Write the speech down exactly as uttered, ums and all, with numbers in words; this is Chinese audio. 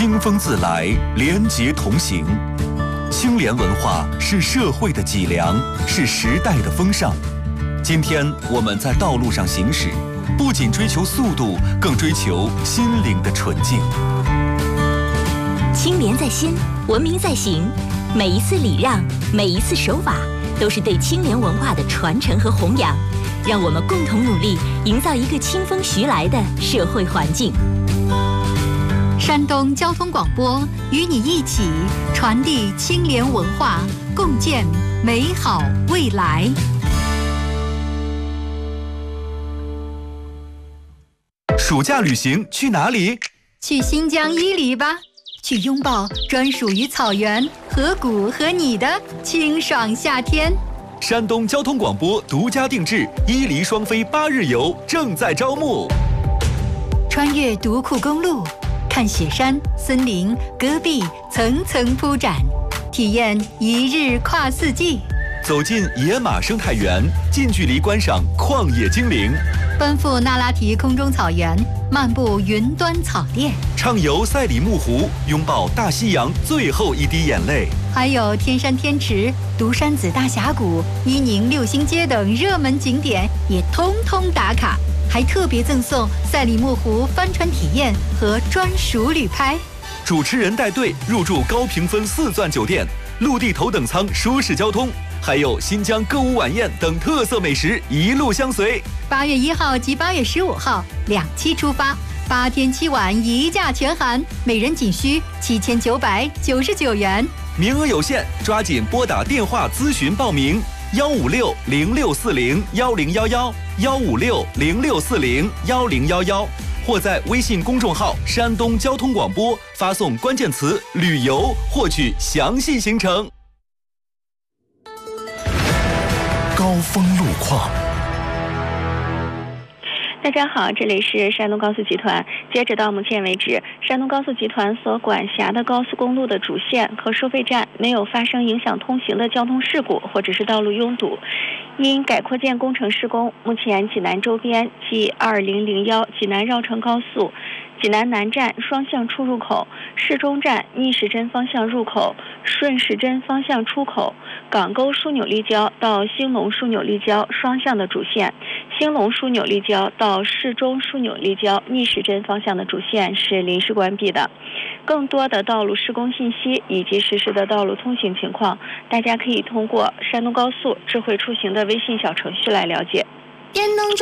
清风自来，廉洁同行。清廉文化是社会的脊梁，是时代的风尚。今天我们在道路上行驶，不仅追求速度，更追求心灵的纯净。 清廉在心，文明在行。每一次礼让，每一次守法，都是对清廉文化的传承和弘扬。让我们共同努力，营造一个清风徐来的社会环境。 山东交通广播与你一起传递清廉文化，共建美好未来。 暑假旅行去哪里？ 去新疆伊犁吧，去拥抱专属于草原、河谷和你的清爽夏天。 山东交通广播独家定制伊犁双飞八日游正在招募。 穿越独库公路，看雪山、森林、戈壁层层铺展，体验一日跨四季。 走进野马生态园，近距离观赏旷野精灵。 奔赴那拉提空中草原，漫步云端草甸， 畅游赛里木湖，拥抱大西洋最后一滴眼泪。 还有天山天池、独山子大峡谷、伊宁六星街等热门景点也通通打卡，还特别赠送赛里木湖帆船体验和专属旅拍。 主持人带队入住高评分四钻酒店，陆地头等舱舒适交通，还有新疆歌舞晚宴等特色美食一路相随。 八月一号及八月十五号两期出发，八天七晚一价全含，每人仅需七千九百九十九元， 名额有限，抓紧拨打电话咨询报名：幺五六零六四零幺零幺幺，幺五六零六四零幺零幺幺，或在微信公众号“山东交通广播”发送关键词“旅游”获取详细行程。高峰路况。 大家好，这里是山东高速集团。截止到目前为止，山东高速集团所管辖的高速公路的主线和收费站没有发生影响通行的交通事故或者是道路拥堵。因改扩建工程施工，目前济南周边即二零零一济南绕城高速济南南站双向出入口、市中站逆时针方向入口、顺时针方向出口、港沟枢纽立交到兴隆枢纽立交双向的主线，兴隆枢纽立交到市中枢纽立交逆时针方向的主线是临时关闭的。更多的道路施工信息以及实时的道路通行情况，大家可以通过山东高速智慧出行的微信小程序来了解。 电动车